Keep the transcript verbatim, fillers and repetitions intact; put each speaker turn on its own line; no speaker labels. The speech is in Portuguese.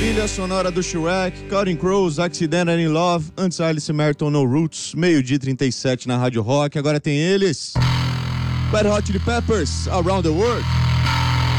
Trilha sonora do Shrek, Counting Crows, Accidental in Love, antes Alice Merton, No Roots, meio-dia trinta e sete na Rádio Rock. Agora tem eles, Red Hot Chili Peppers, Around the World.